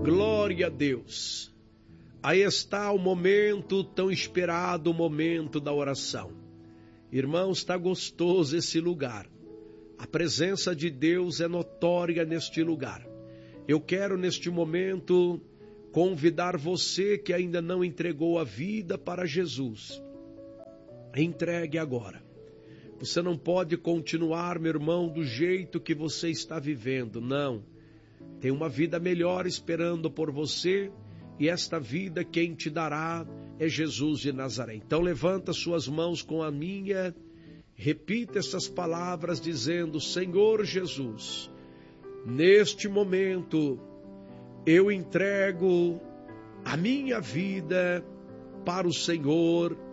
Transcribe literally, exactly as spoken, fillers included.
Glória a Deus. Aí está o momento tão esperado, o momento da oração. Irmãos, está gostoso esse lugar. A presença de Deus é notória neste lugar. Eu quero neste momento convidar você que ainda não entregou a vida para Jesus. Entregue agora. Você não pode continuar, meu irmão, do jeito que você está vivendo. Não. Tem uma vida melhor esperando por você e esta vida quem te dará é Jesus de Nazaré. Então levanta suas mãos com a minha, repita essas palavras dizendo: Senhor Jesus, neste momento eu entrego a minha vida para o Senhor